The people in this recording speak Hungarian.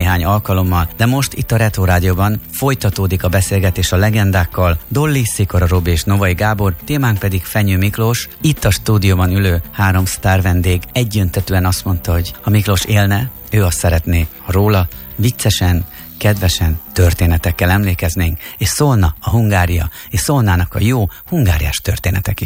néhány alkalommal, de most itt a Retro Rádióban folytatódik a beszélgetés a legendákkal, Dolly, Szikora Robi és Novai Gábor, témánk pedig Fenyő Miklós. Itt a stúdióban ülő 3 sztár vendég egyöntetűen azt mondta, hogy ha Miklós élne, ő azt szeretné, ha róla viccesen, kedvesen történetekkel emlékeznénk, és szólna a Hungária, és szólnának a jó hungáriás történetek is.